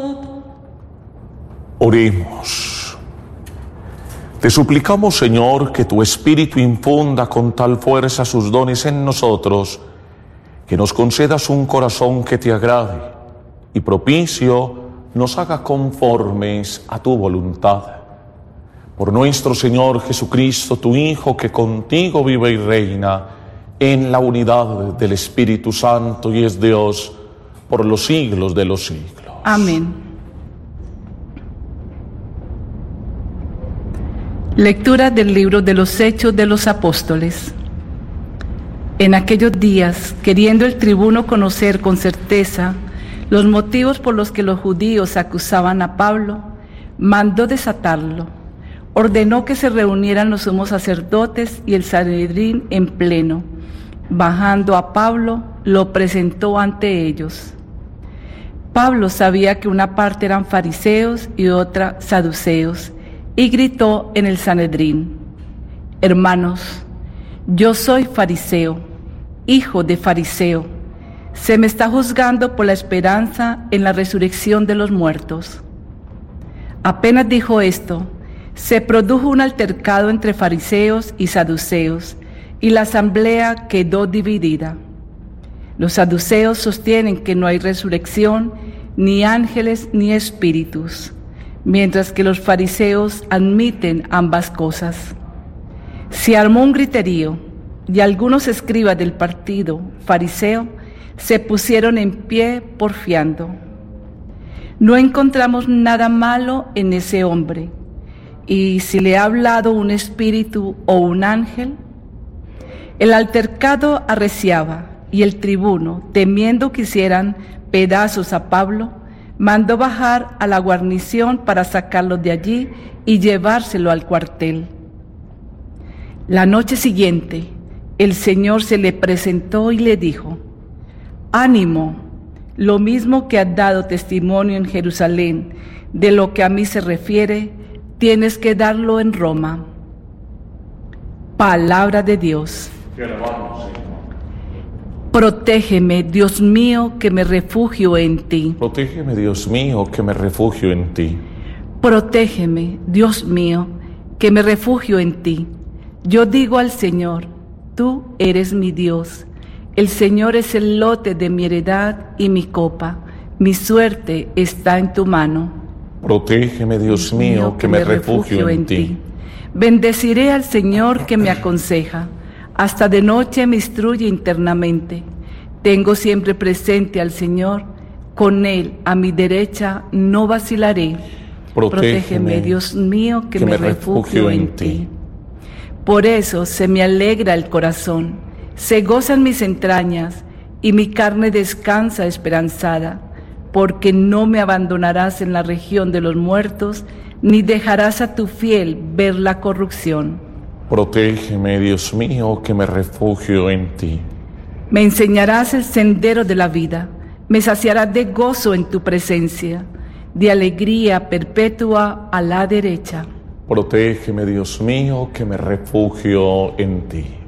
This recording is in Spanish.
Oremos. Te suplicamos, Señor, que tu Espíritu infunda con tal fuerza sus dones en nosotros, que nos concedas un corazón que te agrade y propicio nos haga conformes a tu voluntad. Por nuestro Señor Jesucristo, tu Hijo, que contigo vive y reina en la unidad del Espíritu Santo y es Dios por los siglos de los siglos. Amén. Lectura del libro de los Hechos de los Apóstoles. En aquellos días, queriendo el tribuno conocer con certeza los motivos por los que los judíos acusaban a Pablo, mandó desatarlo. Ordenó que se reunieran los sumos sacerdotes y el Sanedrín en pleno. Bajando a Pablo, lo presentó ante ellos. Pablo sabía que una parte eran fariseos y otra saduceos, y gritó en el Sanedrín: Hermanos, yo soy fariseo, hijo de fariseo. Se me está juzgando por la esperanza en la resurrección de los muertos. Apenas dijo esto, se produjo un altercado entre fariseos y saduceos, y la asamblea quedó dividida. Los saduceos sostienen que no hay resurrección, ni ángeles ni espíritus, mientras que los fariseos admiten ambas cosas. Se armó un griterío, y algunos escribas del partido fariseo se pusieron en pie porfiando. No encontramos nada malo en ese hombre, y si le ha hablado un espíritu o un ángel. El altercado arreciaba, y el tribuno, temiendo que hicieran pedazos a Pablo, mandó bajar a la guarnición para sacarlo de allí y llevárselo al cuartel. La noche siguiente, el Señor se le presentó y le dijo: Ánimo, lo mismo que has dado testimonio en Jerusalén de lo que a mí se refiere, tienes que darlo en Roma. Palabra de Dios. Te alabamos, Señor. Protégeme, Dios mío, que me refugio en ti. Protégeme, Dios mío, que me refugio en ti. Protégeme, Dios mío, que me refugio en ti. Yo digo al Señor: tú eres mi Dios. El Señor es el lote de mi heredad y mi copa. Mi suerte está en tu mano. Protégeme, Dios mío, que me refugio en ti. Bendeciré al Señor que me aconseja. Hasta de noche me instruye internamente. Tengo siempre presente al Señor. Con Él a mi derecha no vacilaré. Protégeme, Dios mío, que me refugio en ti. Por eso se me alegra el corazón, se gozan mis entrañas, y mi carne descansa esperanzada, porque no me abandonarás en la región de los muertos, ni dejarás a tu fiel ver la corrupción. Protégeme, Dios mío, que me refugio en ti. Me enseñarás el sendero de la vida, me saciarás de gozo en tu presencia, de alegría perpetua a la derecha. Protégeme, Dios mío, que me refugio en ti.